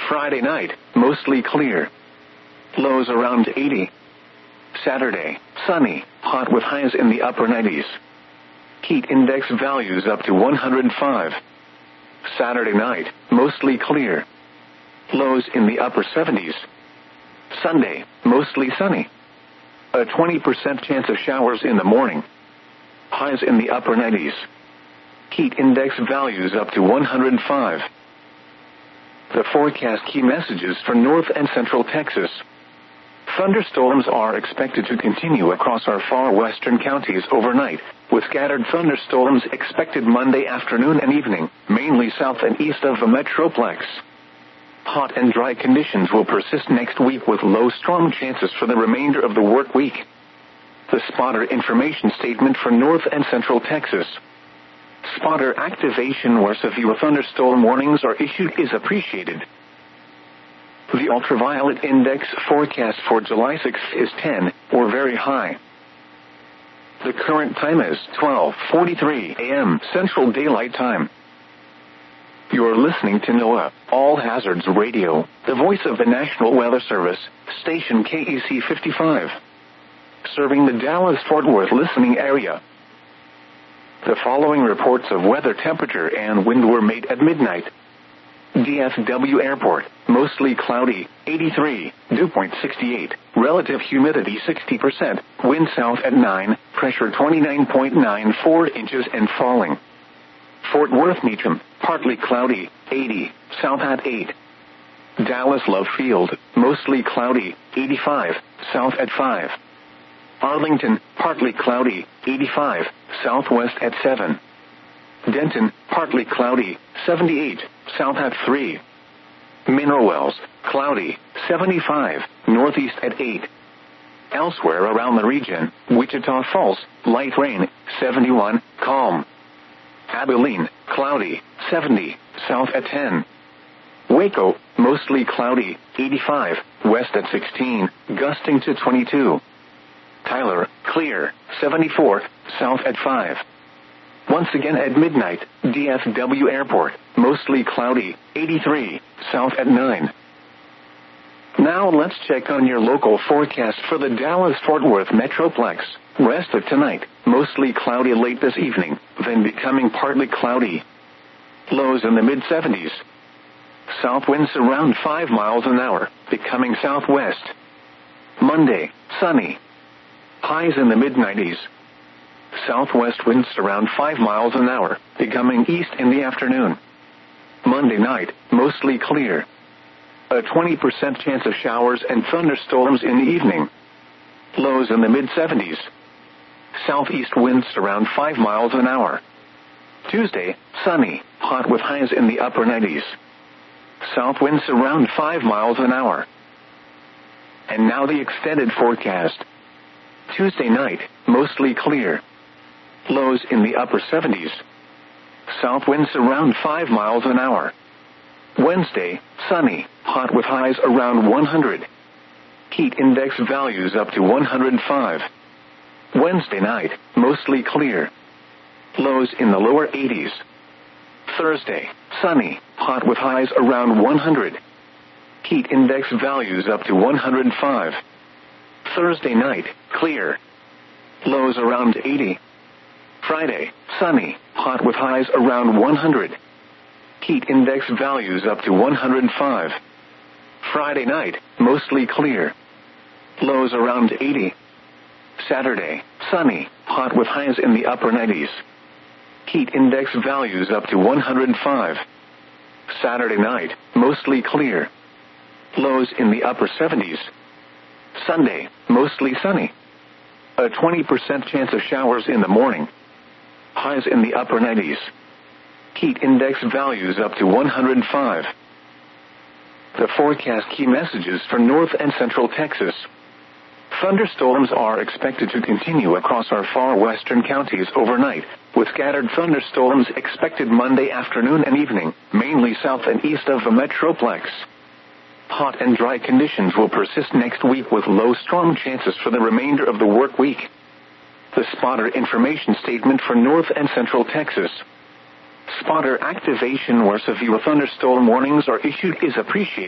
Friday night, mostly clear. Lows around 80. Saturday, sunny, hot with highs in the upper 90s. Heat index values up to 105. Saturday night, mostly clear. Lows in the upper 70s. Sunday, mostly sunny. A 20% chance of showers in the morning. Highs in the upper 90s. Heat index values up to 105. The forecast key messages for North and Central Texas. Thunderstorms are expected to continue across our far western counties overnight, with scattered thunderstorms expected Monday afternoon and evening, mainly south and east of the Metroplex. Hot and dry conditions will persist next week with low storm chances for the remainder of the work week. The spotter information statement for North and Central Texas. Spotter activation where severe thunderstorm warnings are issued is appreciated. The ultraviolet index forecast for July 6th is 10, or very high. The current time is 12:43 a.m. Central Daylight Time. You're listening to NOAA, All Hazards Radio, the voice of the National Weather Service, station KEC 55. Serving the Dallas-Fort Worth listening area. The following reports of weather temperature and wind were made at midnight. DFW Airport, mostly cloudy, 83, dew point 68, relative humidity 60%, wind south at 9, pressure 29.94 inches and falling. Fort Worth Meacham, partly cloudy, 80, south at 8. Dallas Love Field, mostly cloudy, 85, south at 5. Arlington, partly cloudy, 85, southwest at 7. Denton, partly cloudy, 78, south at 3. Mineral Wells, cloudy, 75, northeast at 8. Elsewhere around the region, Wichita Falls, light rain, 71, calm. Abilene, cloudy, 70, south at 10. Waco, mostly cloudy, 85, west at 16, gusting to 22. Tyler, clear, 74, south at 5. Once again at midnight, DFW Airport, mostly cloudy, 83, south at 9. Now let's check on your local forecast for the Dallas-Fort Worth Metroplex. Rest of tonight, mostly cloudy late this evening, then becoming partly cloudy. Lows in the mid-70s. South winds around 5 miles an hour, becoming southwest. Monday, sunny. Highs in the mid-90s. Southwest winds around 5 miles an hour, becoming east in the afternoon. Monday night, mostly clear. A 20% chance of showers and thunderstorms in the evening. Lows in the mid-70s. Southeast winds around 5 miles an hour. Tuesday, sunny, hot with highs in the upper 90s. South winds around 5 miles an hour. And now the extended forecast. Tuesday night, mostly clear. Lows in the upper 70s. South winds around 5 miles an hour. Wednesday, sunny, hot with highs around 100. Heat index values up to 105. Wednesday night, mostly clear. Lows in the lower 80s. Thursday, sunny, hot with highs around 100. Heat index values up to 105. Thursday night, clear. Lows around 80. Friday, sunny, hot with highs around 100. Heat index values up to 105. Friday night, mostly clear. Lows around 80. Saturday, sunny, hot with highs in the upper 90s. Heat index values up to 105. Saturday night, mostly clear. Lows in the upper 70s. Sunday, mostly sunny. A 20% chance of showers in the morning. Highs in the upper 90s. Heat index values up to 105. The forecast key messages for North and Central Texas. Thunderstorms are expected to continue across our far western counties overnight, with scattered thunderstorms expected Monday afternoon and evening, mainly south and east of the Metroplex. Hot and dry conditions will persist next week with low storm chances for the remainder of the work week. The spotter information statement for North and Central Texas. Spotter activation where severe thunderstorm warnings are issued is appreciated.